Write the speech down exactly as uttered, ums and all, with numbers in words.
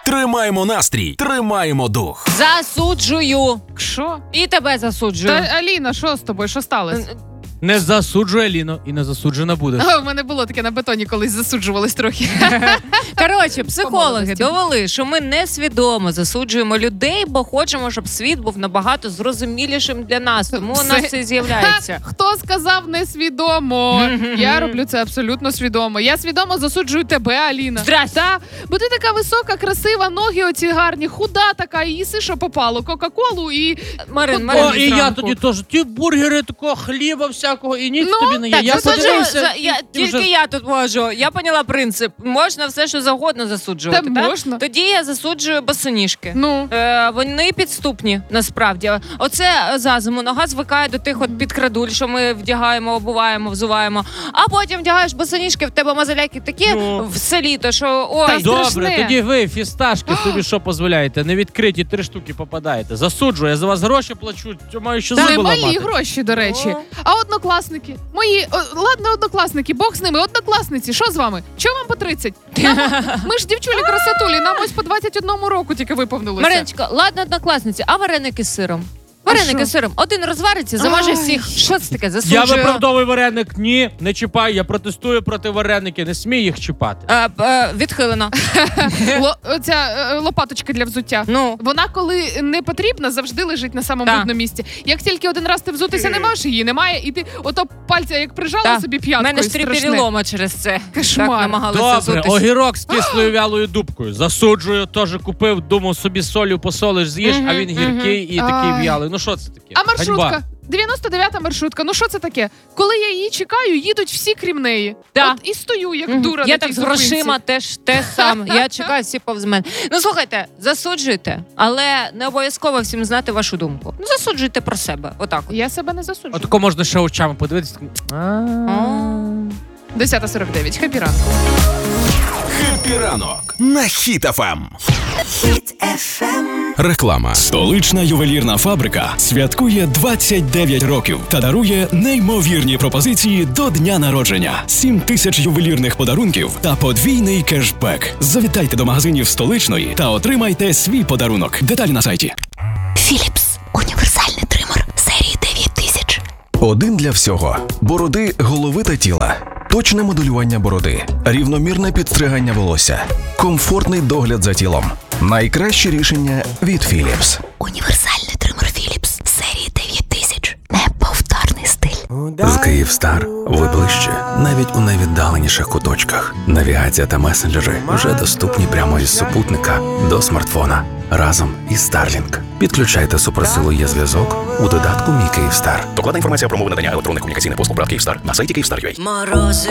Тримаємо настрій, тримаємо дух. Засуджую. Що? І тебе засуджую. Та, Аліна, що з тобою? Що сталося? Не засуджуй, Аліно, і не засуджена будеш. А, в мене було таке на бетоні, колись засуджувалось трохи. Коротше, психологи Помолоди. довели, що ми несвідомо засуджуємо людей, бо хочемо, щоб світ був набагато зрозумілішим для нас. Тому у нас Це- це з'являється. Хто сказав несвідомо? Я роблю це абсолютно свідомо. Я свідомо засуджую тебе, Аліна. Здрасте. Та, бо ти така висока, красива, ноги оці гарні, худа така, і їси, що попало, кока-колу і... Марин, О, Марин. О, і я зранку. тоді теж. Ті бургери, такого хліба всякого, і ніч Ну, тобі не є. Так, Я засуджую, подивився. за- я, і тільки вже- я тут можу. Я поняла принцип. Можна все, що завгодно засуджувати. Та так? можна. Тоді я засуджую босоніжки. Ну, Е, вони підступні, насправді. Оце за зиму нога звикає до тих от підкрадуль, що ми вдягаємо, обуваємо, взуваємо. А потім вдягаєш босоніжки, в тебе мозоляки такі Ну. в селі, то що ой, Та Добре, страшне. тоді ви, фісташки, собі що дозволяєте? Не відкриті три штуки попадаєте. Засуджую, я за вас гроші плачу, маю що та зуби малі ламати. гроші, до речі. О. А однокласники? Мої, о, ладно, однокласники, Бог з ними, однокласниці, що з вами? Чого вам по тридцять? Нам, ми ж дівчулі красотулі, нам ось по двадцять одному року тільки виповнилося. Мариночка, ладно, однокласниці, а вареники з сиром? Вареники що? з сиром. Один розвариться, замаже Ай. всіх. Що це таке? Я Засуджую. виправдовую вареник. Ні, не чіпай, я протестую проти вареників, не смій їх чіпати. Е, е, відхилено. Ло, оця е, лопаточка для взуття. Ну, Вона, коли не потрібна, завжди лежить на самому Так. видному місці. Як тільки один раз ти взутися не можеш, її немає, і ти ото пальця як прижала Так. собі в п'яткою. мене ж три страшне. перелома через це. Кошмар. Так намагалися Добре, взутися. огірок з кислою вялою дубкою. Засуджую, теж купив, думав собі солью посолиш, з'їш, Мгм, а він гіркий і такий Ай. в'ялий. Ну що це таке? А маршрутка? Ганьба. дев'яносто дев'ята маршрутка. Ну що це таке? Коли я її чекаю, їдуть всі крім неї. Да. От і стою, як Мгм. дура Я на так тій з зупинці. грошима теж те саме. Я чекаю всі повз мене. Ну слухайте, засуджуйте, але не обов'язково всім знати вашу думку. Ну засуджуйте про себе. Отак. от. Я себе не засуджую. Отако можна ще очами подивитися. А. десята сорок дев'ять. Хеппі ранку. Хеппі ранок на Хіт еф ем. Реклама. Столична ювелірна фабрика святкує двадцять дев'ять років та дарує неймовірні пропозиції до дня народження. сім тисяч ювелірних подарунків та подвійний кешбек. Завітайте до магазинів Столичної та отримайте свій подарунок. Деталі на сайті. Філіпс. Універсальний тример серії дев'ять тисяч. Один для всього. Бороди, голови та тіла. Точне моделювання бороди. Рівномірне підстригання волосся. Комфортний догляд за тілом. Найкраще рішення від Philips. Універсальний тример Філіпс серії дев'ять тисяч. Неповторний стиль. З Київстар ви ближче, навіть у найвіддаленіших куточках. Навігація та месенджери вже доступні прямо із супутника до смартфона. Разом із Starlink. Підключайте суперсилу є зв'язок у додатку «Мій Київстар». Докладна інформація про умови надання електронних комунікаційних послуг «Брат Київстар» на сайті Київстар.ua. Морози.